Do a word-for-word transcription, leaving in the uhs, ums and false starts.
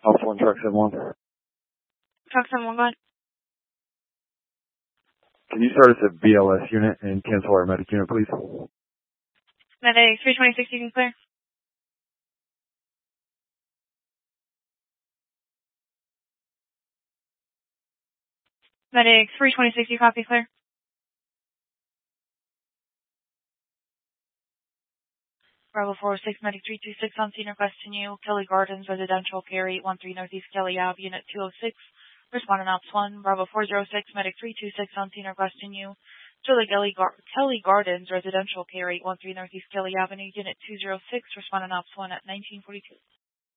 Alpha one, truck seven one. Truck seven one, go ahead. Can you start us at B L S unit and cancel our medic unit, please? Medic three twenty-six, you can clear. Medic three twenty-six, you copy, clear. Bravo four six, Medic three two six on scene requesting you. Kelly Gardens, Residential Care eight one three Northeast Kelly Ave, Unit two oh six. Responding Ops one. Bravo four oh six, Medic three two six on scene requesting you. Kelly, Kelly, Gar Kelly Gardens, Residential Care eight one three Northeast Kelly Avenue, Unit two oh six. Responding Ops one at nineteen forty-two.